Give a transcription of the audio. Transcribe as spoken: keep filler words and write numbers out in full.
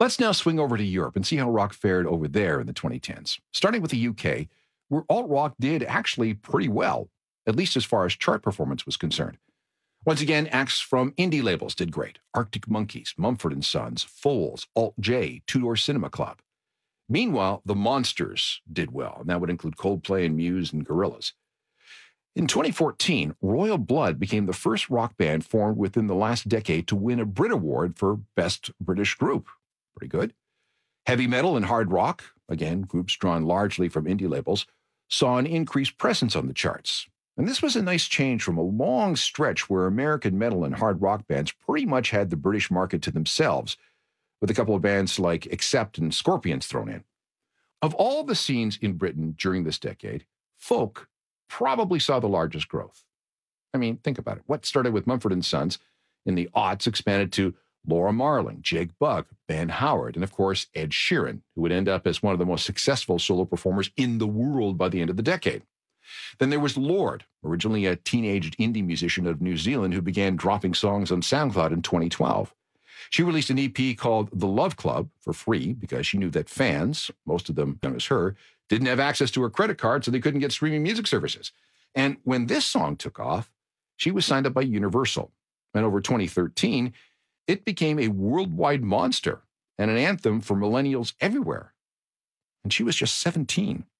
Let's now swing over to Europe and see how rock fared over there in the twenty tens. Starting with the U K, where alt-rock did actually pretty well, at least as far as chart performance was concerned. Once again, acts from indie labels did great. Arctic Monkeys, Mumford and Sons, Foals, Alt-J, Two Door Cinema Club. Meanwhile, the Monsters did well, and that would include Coldplay and Muse and Gorillaz. In twenty fourteen, Royal Blood became the first rock band formed within the last decade to win a Brit Award for Best British Group. Pretty good. Heavy metal and hard rock, again, groups drawn largely from indie labels, saw an increased presence on the charts. And this was a nice change from a long stretch where American metal and hard rock bands pretty much had the British market to themselves, with a couple of bands like Accept and Scorpions thrown in. Of all the scenes in Britain during this decade, folk probably saw the largest growth. I mean, think about it. What started with Mumford and Sons in the aughts expanded to Laura Marling, Jake Bugg, Ben Howard, and of course, Ed Sheeran, who would end up as one of the most successful solo performers in the world by the end of the decade. Then there was Lorde, originally a teenaged indie musician of New Zealand who began dropping songs on SoundCloud in twenty twelve. She released an E P called The Love Club for free because she knew that fans, most of them young as her, didn't have access to her credit card, so they couldn't get streaming music services. And when this song took off, she was signed up by Universal. And over twenty thirteen, it became a worldwide monster and an anthem for millennials everywhere. And she was just seventeen.